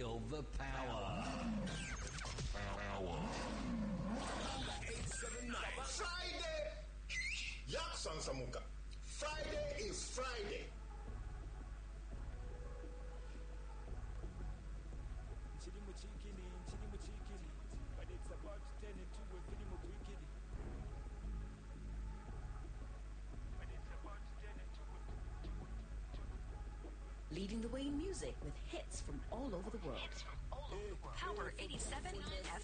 Feel the power. Power. 879. Friday! Yaksan Samuka. Friday is Friday. But it's about to turn into a film of wicked. But it's about to turn into Leading the way in music with hits from all over the world. Power 87 FM.